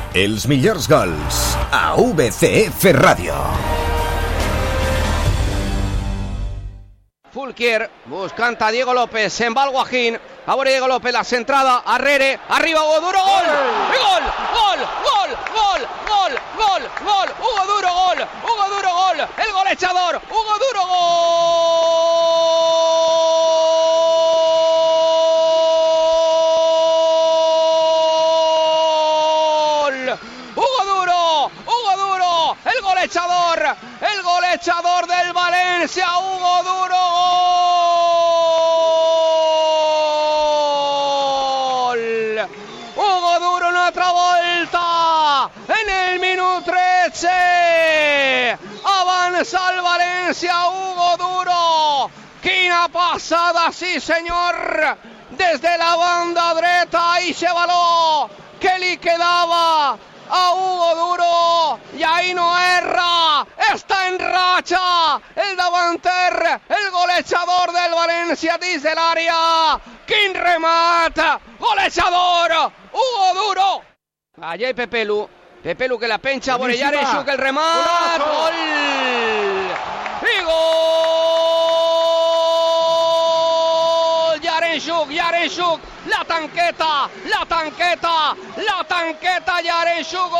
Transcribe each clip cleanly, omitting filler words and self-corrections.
Els millors gols a VCF Ràdio. Fulquier buscant a Diego López, se'n va el Guajín, a veure Diego López, la centrada, Arrere, arriba Hugo Duro, gol! Gol! Gol! Gol! Gol! Gol! Gol! Gol! Hugo Duro, gol! Hugo Duro, gol! El golechador, Hugo Duro, gol! Hugo Duro, el golechador del Valencia, Hugo Duro, gol! Hugo Duro, una altra volta, en el minut 13, avança el València, Hugo Duro, quina passada, sí senyor, des de la banda dreta, eixe baló que li quedava a Hugo Duro, y ahí no erra, está en racha, el davanter, el golechador del Valencia dins de l'àrea, quin remat, golechador, Hugo Duro. Allà hi Pepelu que la pencha, Borellar, Eixuc, el remat, gol, i gol, Yarenchuk, la tanqueta, Yarenchuk,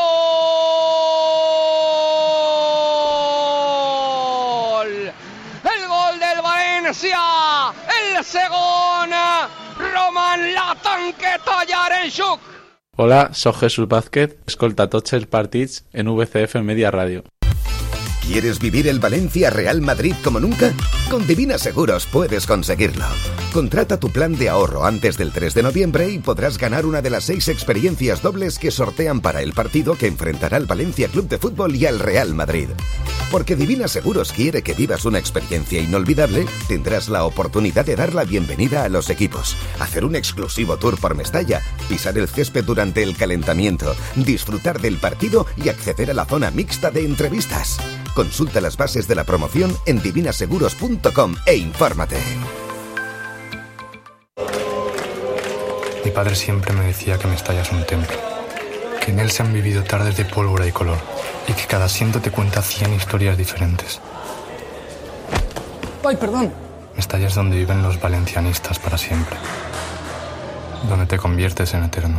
gol, el gol del Valencia, el segon, Roman, la tanqueta, Yarenchuk. Hola, soy Jesús Vázquez, escolta tots els partits en VCF Media Radio. ¿Quieres vivir el Valencia Real Madrid como nunca? Con Divina Seguros puedes conseguirlo. Contrata tu plan de ahorro antes del 3 de noviembre y podrás ganar una de las 6 experiencias dobles que sortean para el partido que enfrentará al Valencia Club de Fútbol y al Real Madrid. Porque Divina Seguros quiere que vivas una experiencia inolvidable, tendrás la oportunidad de dar la bienvenida a los equipos, hacer un exclusivo tour por Mestalla, pisar el césped durante el calentamiento, disfrutar del partido y acceder a la zona mixta de entrevistas. Consulta las bases de la promoción en divinaseguros.com e infórmate. Mi padre siempre me decía que Mestalla es un templo, que en él se han vivido tardes de pólvora y color, y que cada asiento te cuenta 100 historias diferentes. ¡Ay, perdón! Mestalla es donde viven los valencianistas para siempre, donde te conviertes en eterno,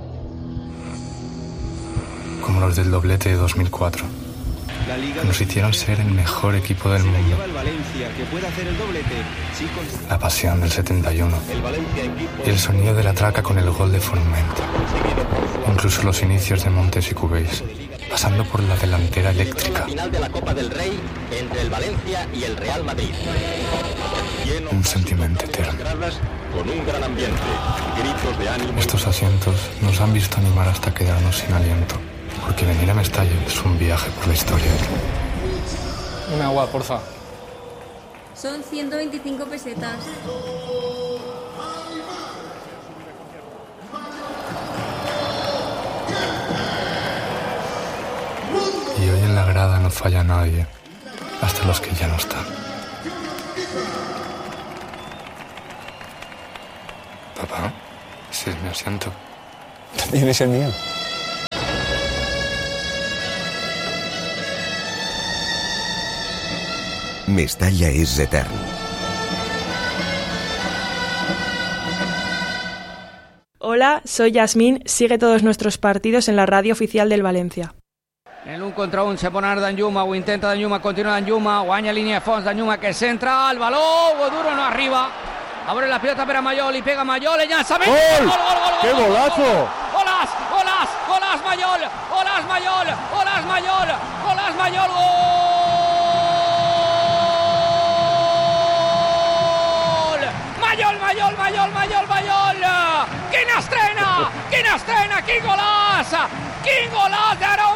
como los del doblete de 2004. Nos hicieron ser el mejor equipo del mundo. La pasión del 71 y el sonido de la traca con el gol de Forment. Incluso los inicios de Montes y Cubéis, pasando por la delantera eléctrica. Final de la Copa del Rey entre el Valencia y el Real Madrid. Un sentimiento eterno. Con un gran ambiente, gritos de ánimo. Estos asientos nos han visto animar hasta quedarnos sin aliento. Porque venir a Mestalla es un viaje por la historia. Un agua, porfa. Son 125 pesetas. Y hoy en la grada no falla nadie, hasta los que ya no están. Papá, ese es mi asiento. También es el mío. Mestalla es eterno. Hola, soy Yasmín. Sigue todos nuestros partidos en la radio oficial del Valencia. En un contra un se pone Danjuma, o intenta Danjuma, continua Danjuma, guanya línia de fons, Danjuma que centra, el baló, Hugo Duro no arriba. Abre la pelota per a Mayol, i pega Mayol, el llançament. ¡Gol! ¡Qué golazo! Golàs Mayol, golàs Mayol, gol! Mayol! Quina estrena, quin golàs d'Aaron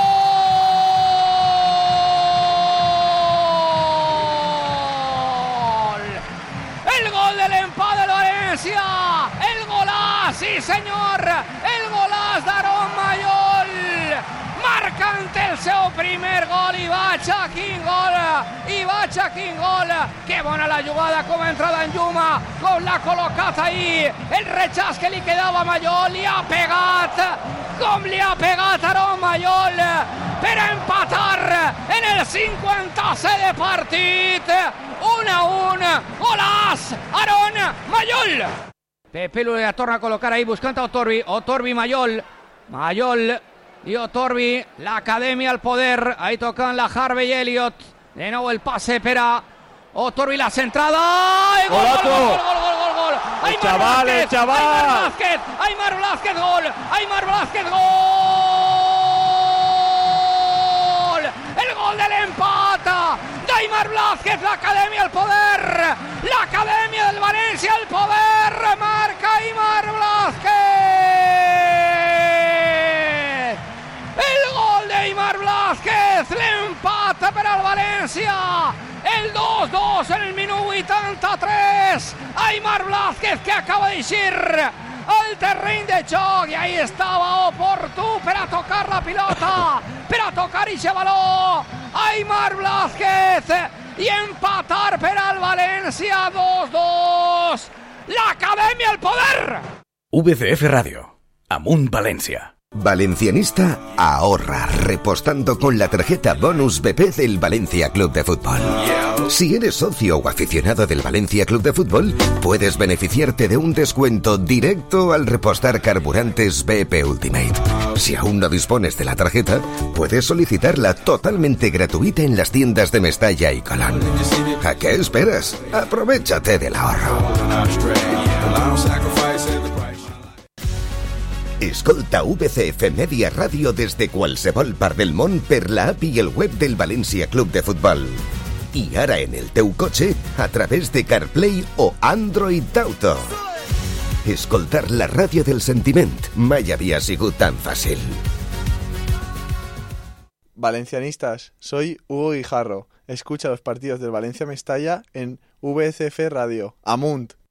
Mayol! El gol de l'empat del València, el golàs, sí senyor, el golàs d'Aaron Mayol, marcant el seu primer gol i vaja, quin gol i va Chacín, gol. Que bona la jugada, com ha entrat en Yuma, com l'ha col·locat ahir, el rechaç que li quedava a Mayol, li ha pegat, com li ha pegat Aaron Mayol per empatar en el 57 de partit. 1-1, golaç Aaron Mayol. Pepe lo la torna a col·locar ahí buscant a Otorbi Mayol i Otorbi, l'acadèmia al poder, ahí tocant la Harvey Elliott, de nou el passe per a Otorbi, la centrada, y gol. El chaval. Aimar Blázquez, gol. El gol del empate d'Aimar Blázquez, l'acadèmia al poder, l'acadèmia del València al poder, marca Aimar Blázquez. El gol d'Aimar Blázquez, l'empate per al València. El 2-2 en el minut 83. Aimar Blázquez, que acaba d'eixir al terreny de joc, i ahí estava oportú per a tocar la pilota, per a tocar ixe baló Aimar Blázquez i empatar per al València 2-2. L'acadèmia al poder. VCF Radio, Amunt Valencia. Valencianista ahorra repostando con la tarjeta Bonus BP del Valencia Club de Fútbol. Si eres socio o aficionado del Valencia Club de Fútbol, puedes beneficiarte de un descuento directo al repostar carburantes BP Ultimate. Si aún no dispones de la tarjeta, puedes solicitarla totalmente gratuita en las tiendas de Mestalla y Colón. ¿A qué esperas? Aprovechate del ahorro. Escolta VCF Media Ràdio des de qualsevol part del món per la app i el web del València Club de Futbol. I ara en el teu cotxe a través de CarPlay o Android Auto. Escoltar la ràdio del sentiment mai havia sigut tan fàcil. Valencianistas, soy Hugo Guijarro. Escucha los partidos del Valencia Mestalla en VCF Radio. Amunt.